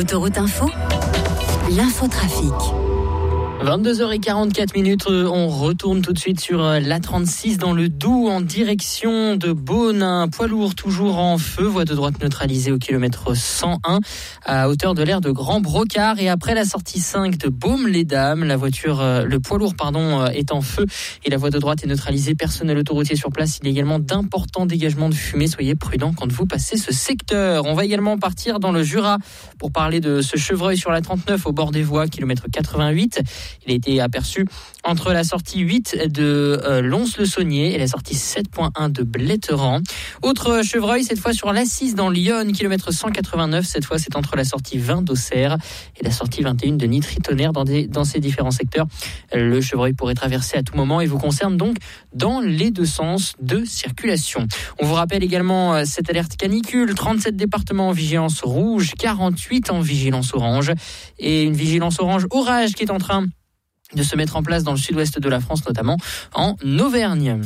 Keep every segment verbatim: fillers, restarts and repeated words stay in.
Autoroute Info, l'infotrafic. vingt-deux heures quarante-quatre minutes, on retourne tout de suite sur l'A trente-six dans le Doubs en direction de Beaune. Un poids lourd toujours en feu, voie de droite neutralisée au kilomètre cent un à hauteur de l'aire de Grand Brocard. Et après la sortie cinq de Baume-les-Dames, la voiture, le poids lourd pardon, est en feu et la voie de droite est neutralisée. Personnel autoroutier sur place, il y a également d'importants dégagements de fumée. Soyez prudents quand vous passez ce secteur. On va également partir dans le Jura pour parler de ce chevreuil sur la trente-neuf au bord des voies, kilomètre quatre-vingt-huit. Il a été aperçu entre la sortie huit de euh, Lons-le-Saunier et la sortie sept point un de Bletteran. Autre chevreuil, cette fois sur l'A six dans l'Yonne, kilomètre cent quatre-vingt-neuf. Cette fois, c'est entre la sortie vingt d'Auxerre et la sortie vingt et un de Nitry-Tonnerre. Dans, des, dans ces différents secteurs, le chevreuil pourrait traverser à tout moment et vous concerne donc dans les deux sens de circulation. On vous rappelle également euh, cette alerte canicule. trente-sept départements en vigilance rouge, quarante-huit en vigilance orange et une vigilance orange orage qui est en train de se mettre en place dans le sud-ouest de la France, notamment en Auvergne.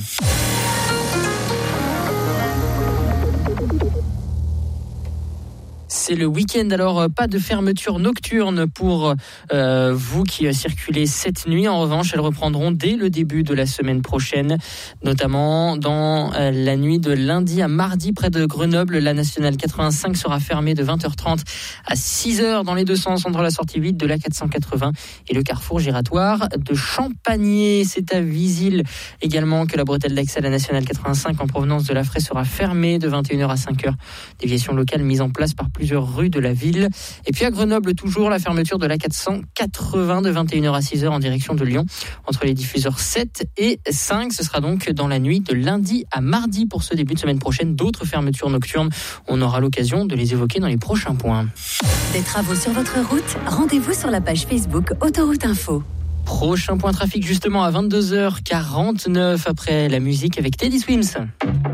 C'est le week-end, alors pas de fermeture nocturne pour euh, vous qui circulez cette nuit. En revanche, elles reprendront dès le début de la semaine prochaine, notamment dans euh, la nuit de lundi à mardi près de Grenoble. La nationale quatre-vingt-cinq sera fermée de vingt heures trente à six heures dans les deux sens entre la sortie huit de l'A quatre cent quatre-vingts et le carrefour giratoire de Champagné. C'est à Visil également que la bretelle d'accès à la nationale quatre-vingt-cinq en provenance de la Fraye sera fermée de vingt et une heures à cinq heures. Déviation locale mise en place par plusieurs rues de la ville. Et puis à Grenoble, toujours la fermeture de l'A quatre cent quatre-vingts de vingt et une heures à six heures en direction de Lyon entre les diffuseurs sept et cinq. Ce sera donc dans la nuit de lundi à mardi pour ce début de semaine prochaine. D'autres fermetures nocturnes, on aura l'occasion de les évoquer dans les prochains points. Des travaux sur votre route, rendez-vous sur la page Facebook Autoroute Info. Prochain point trafic justement à vingt-deux heures quarante-neuf après la musique avec Teddy Swims.